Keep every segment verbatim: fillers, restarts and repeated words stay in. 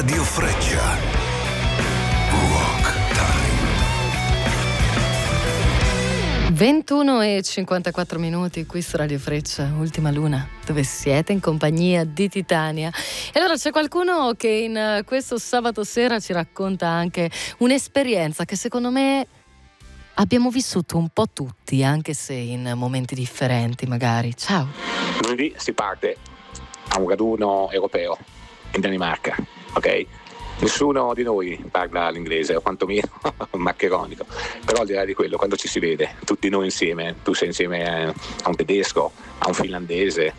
Radio Freccia. Rock Time. ventuno e cinquantaquattro minuti qui su Radio Freccia, Ultima Luna, dove siete in compagnia di Titania. E allora c'è qualcuno che in questo sabato sera ci racconta anche un'esperienza che secondo me abbiamo vissuto un po' tutti, anche se in momenti differenti magari. Ciao. Lunedì si parte a un raduno europeo in Danimarca, ok? Nessuno di noi parla l'inglese, o quantomeno maccheronico, però al di là di quello, quando ci si vede, tutti noi insieme, tu sei insieme a un tedesco, a un finlandese,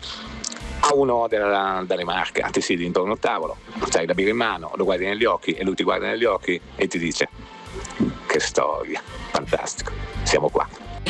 a uno della Danimarca, ti siedi intorno al tavolo, c'hai la birra in mano, lo guardi negli occhi e lui ti guarda negli occhi e ti dice: che storia, fantastico, siamo qua.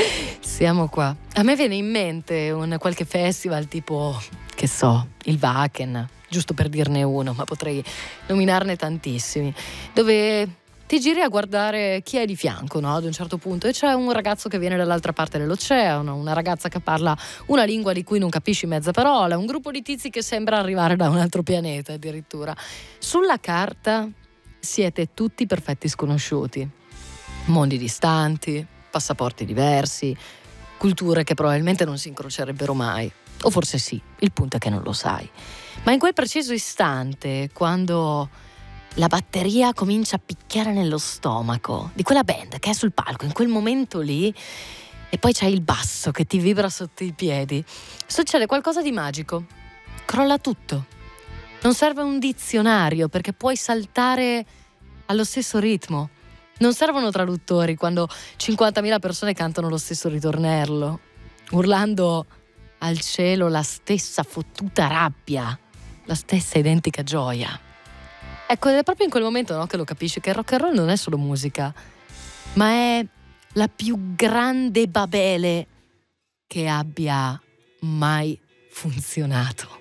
Siamo qua. A me viene in mente un qualche festival tipo, che so, il Wacken, giusto per dirne uno, ma potrei nominarne tantissimi, dove ti giri a guardare chi è di fianco, no? Ad un certo punto, e c'è un ragazzo che viene dall'altra parte dell'oceano, una ragazza che parla una lingua di cui non capisci mezza parola, un gruppo di tizi che sembra arrivare da un altro pianeta addirittura. Sulla carta siete tutti perfetti sconosciuti, mondi distanti, passaporti diversi, culture che probabilmente non si incrocerebbero mai, o forse sì, il punto è che non lo sai. Ma in quel preciso istante, quando la batteria comincia a picchiare nello stomaco di quella band che è sul palco, in quel momento lì, e poi c'è il basso che ti vibra sotto i piedi, succede qualcosa di magico. Crolla tutto. Non serve un dizionario perché puoi saltare allo stesso ritmo. Non servono traduttori quando cinquantamila persone cantano lo stesso ritornello, urlando al cielo la stessa fottuta rabbia, la stessa identica gioia. Ecco, ed è proprio in quel momento, no, che lo capisci, che il rock and roll non è solo musica, ma è la più grande Babele che abbia mai funzionato.